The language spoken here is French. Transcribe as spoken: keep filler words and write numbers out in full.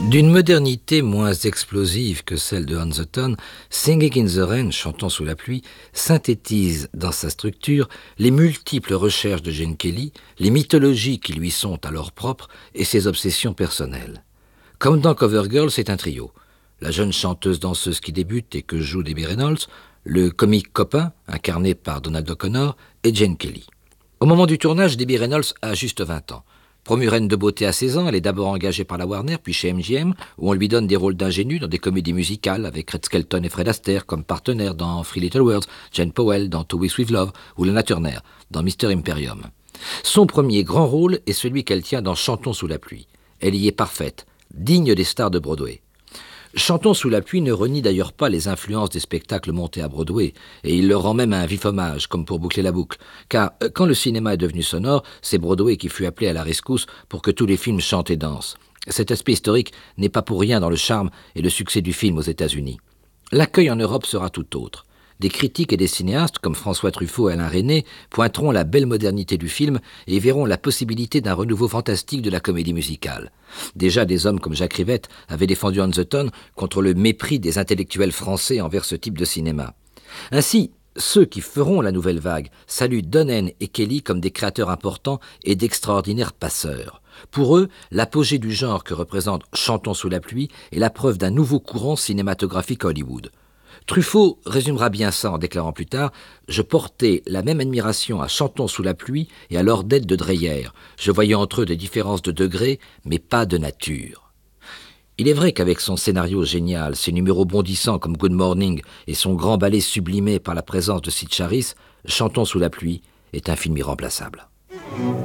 D'une modernité moins explosive que celle de On the Town, Singing in the Rain, chantant sous la pluie, synthétise dans sa structure les multiples recherches de Gene Kelly, les mythologies qui lui sont alors propres et ses obsessions personnelles. Comme dans Cover Girl, c'est un trio. La jeune chanteuse-danseuse qui débute et que joue Debbie Reynolds, le comique copain, incarné par Donald O'Connor, et Gene Kelly. Au moment du tournage, Debbie Reynolds a juste vingt ans. Promue reine de beauté à seize ans, elle est d'abord engagée par la Warner, puis chez M G M, où on lui donne des rôles d'ingénue dans des comédies musicales, avec Red Skelton et Fred Astaire comme partenaires dans Three Little Words, Jane Powell dans To Wish With Love, ou Lana Turner dans Mister Imperium. Son premier grand rôle est celui qu'elle tient dans Chantons sous la pluie. Elle y est parfaite, digne des stars de Broadway. Chantons sous la pluie ne renie d'ailleurs pas les influences des spectacles montés à Broadway, et il leur rend même un vif hommage, comme pour boucler la boucle. Car quand le cinéma est devenu sonore, c'est Broadway qui fut appelé à la rescousse pour que tous les films chantent et dansent. Cet aspect historique n'est pas pour rien dans le charme et le succès du film aux États-Unis. L'accueil en Europe sera tout autre. Des critiques et des cinéastes, comme François Truffaut et Alain Resnais, pointeront la belle modernité du film et verront la possibilité d'un renouveau fantastique de la comédie musicale. Déjà, des hommes comme Jacques Rivette avaient défendu On the Town contre le mépris des intellectuels français envers ce type de cinéma. Ainsi, ceux qui feront la nouvelle vague saluent Donen et Kelly comme des créateurs importants et d'extraordinaires passeurs. Pour eux, l'apogée du genre que représente Chantons sous la pluie est la preuve d'un nouveau courant cinématographique à Hollywood. Truffaut résumera bien ça en déclarant plus tard « Je portais la même admiration à Chantons sous la pluie et à l'Ordette de Dreyer. Je voyais entre eux des différences de degrés, mais pas de nature. » Il est vrai qu'avec son scénario génial, ses numéros bondissants comme Good Morning et son grand ballet sublimé par la présence de Sid Charisse, Chantons sous la pluie est un film irremplaçable.